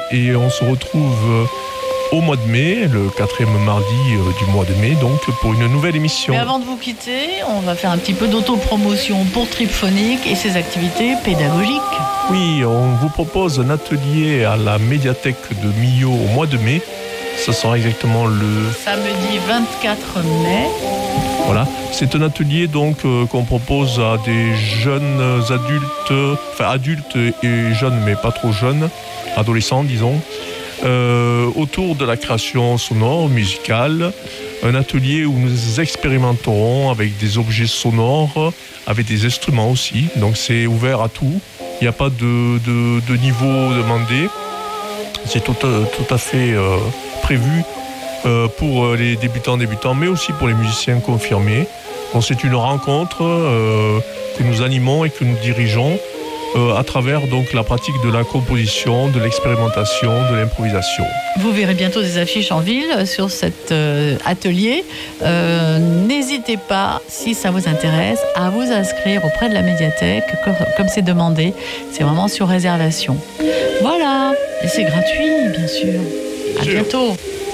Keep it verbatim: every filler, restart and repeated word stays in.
et on se retrouve au mois de mai, le quatrième mardi du mois de mai, donc pour une nouvelle émission. Mais avant de vous quitter, on va faire un petit peu d'autopromotion pour Tripphonique et ses activités pédagogiques. Oui, on vous propose un atelier à la médiathèque de Millau au mois de mai. Ce sera exactement le samedi vingt-quatre mai. Voilà, c'est un atelier donc euh, qu'on propose à des jeunes adultes, enfin adultes et jeunes mais pas trop jeunes, adolescents disons, euh, autour de la création sonore, musicale, un atelier où nous expérimenterons avec des objets sonores, avec des instruments aussi, donc c'est ouvert à tout, il n'y a pas de, de, de niveau demandé, c'est tout, tout à fait euh, prévu euh, pour les débutants débutants, mais aussi pour les musiciens confirmés. Donc c'est une rencontre euh, que nous animons et que nous dirigeons euh, à travers donc la pratique de la composition, de l'expérimentation, de l'improvisation. Vous verrez bientôt des affiches en ville sur cet euh, atelier. Euh, n'hésitez pas, si ça vous intéresse, à vous inscrire auprès de la médiathèque, comme, comme c'est demandé. C'est vraiment sur réservation. Voilà, et c'est gratuit, bien sûr. À bientôt.